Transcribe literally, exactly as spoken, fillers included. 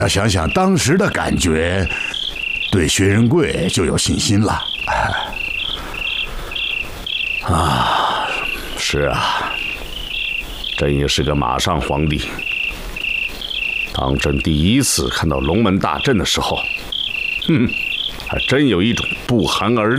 要想想当时的感觉，对薛仁贵就有信心了。 啊，是啊，朕也是个马上皇帝。当朕第一次看到龙门大阵的时候，哼，还真有一种不寒而